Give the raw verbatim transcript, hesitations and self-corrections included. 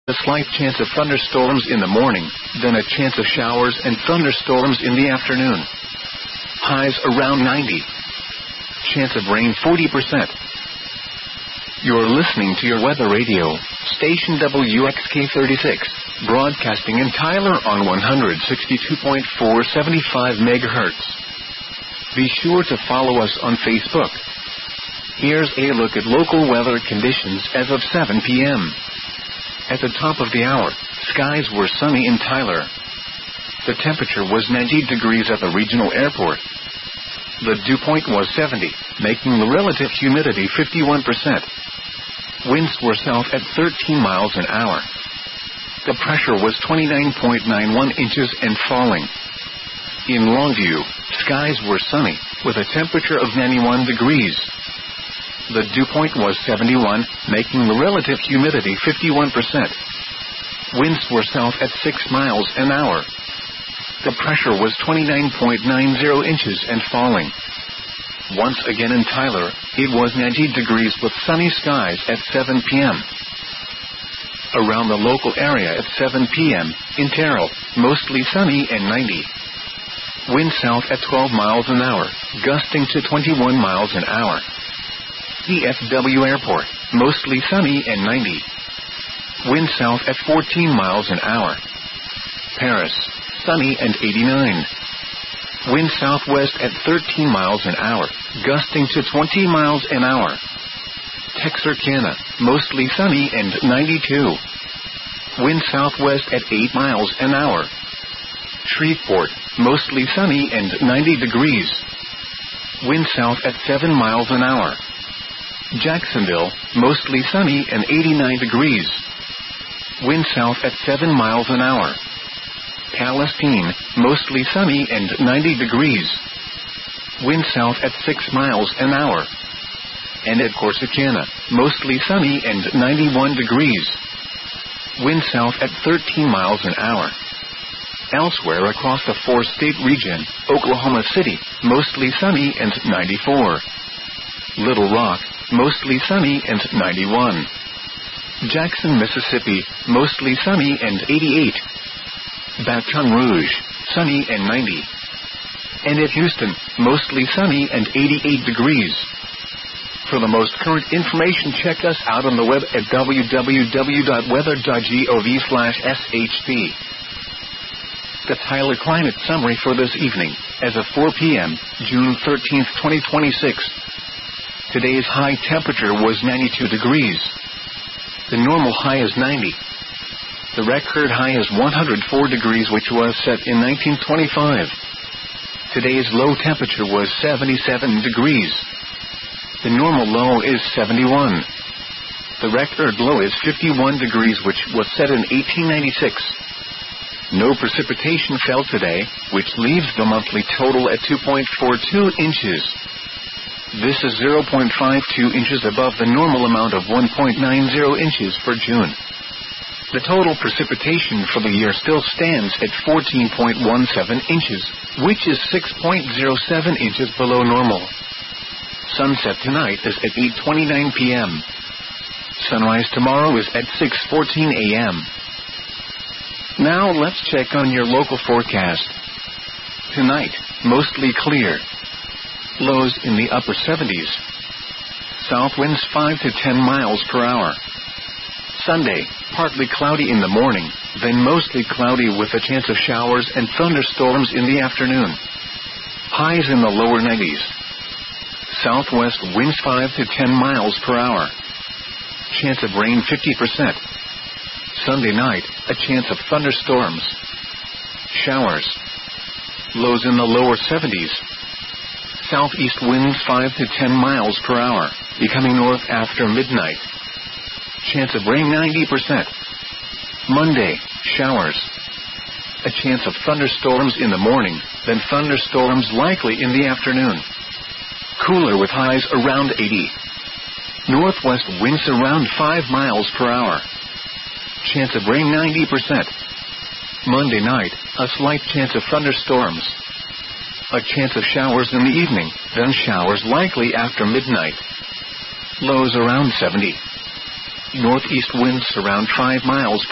A slight chance of thunderstorms in the morning, then a chance of showers and thunderstorms in the afternoon. Highs around ninety. Chance of rain forty percent. You're listening to your weather radio, station W X K thirty-six, broadcasting in Tyler on one sixty-two point four seventy-five megahertz. Be sure to follow us on Facebook. Here's a look at local weather conditions as of seven p.m. At the top of the hour, skies were sunny in Tyler. The temperature was ninety degrees at the regional airport. The dew point was seventy, making the relative humidity fifty-one percent. Winds were south at thirteen miles an hour. The pressure was twenty-nine point nine one inches and falling. In Longview, skies were sunny, with a temperature of ninety-one degrees. The dew point was seventy-one, making the relative humidity fifty-one percent. Winds were south at six miles an hour. The pressure was twenty-nine point nine zero inches and falling. Once again in Tyler, it was ninety degrees with sunny skies at seven p.m. Around the local area at seven p.m., in Terrell, mostly sunny and ninety. Wind south at twelve miles an hour, gusting to twenty-one miles an hour. D F W Airport, mostly sunny and ninety. Wind south at fourteen miles an hour. Paris, sunny and eighty-nine. Wind southwest at thirteen miles an hour, gusting to twenty miles an hour. Texarkana, mostly sunny and ninety-two. Wind southwest at eight miles an hour. Shreveport, mostly sunny and ninety degrees. Wind south at seven miles an hour. Jacksonville, mostly sunny and eighty-nine degrees. Wind south at seven miles an hour. Palestine, mostly sunny and ninety degrees. Wind south at six miles an hour. And at Corsicana, mostly sunny and ninety-one degrees. Wind south at thirteen miles an hour. Elsewhere across the four-state region, Oklahoma City, mostly sunny and ninety-four. Little Rock, mostly sunny and ninety-one. Jackson, Mississippi, mostly sunny and eighty-eight. Baton Rouge, sunny and ninety. And at Houston, mostly sunny and eighty-eight degrees. For the most current information, check us out on the web at w w w dot weather dot gov slash s h p. The Tyler Climate Summary for this evening, as of four p.m., June thirteenth, twenty twenty-six. Today's high temperature was ninety-two degrees. The normal high is ninety. The record high is one hundred four degrees, which was set in nineteen twenty-five. Today's low temperature was seventy-seven degrees. The normal low is seventy-one. The record low is fifty-one degrees, which was set in eighteen ninety-six. No precipitation fell today, which leaves the monthly total at two point four two inches. This is zero point five two inches above the normal amount of one point nine zero inches for June. The total precipitation for the year still stands at fourteen point one seven inches, which is six point zero seven inches below normal. Sunset tonight is at eight twenty-nine p.m. Sunrise tomorrow is at six fourteen a.m. Now let's check on your local forecast. Tonight, mostly clear. Lows in the upper seventies. South winds five to ten miles per hour. Sunday, partly cloudy in the morning, then mostly cloudy with a chance of showers and thunderstorms in the afternoon. Highs in the lower nineties. Southwest winds five to ten miles per hour. Chance of rain fifty percent. Sunday night, a chance of thunderstorms. Showers. Lows in the lower seventies. Southeast winds five to ten miles per hour, becoming north after midnight. Chance of rain ninety percent. Monday, showers. A chance of thunderstorms in the morning, then thunderstorms likely in the afternoon. Cooler with highs around eighty. Northwest winds around five miles per hour. Chance of rain ninety percent. Monday night, a slight chance of thunderstorms. A chance of showers in the evening, then showers likely after midnight. Lows around seventy. Northeast winds around five miles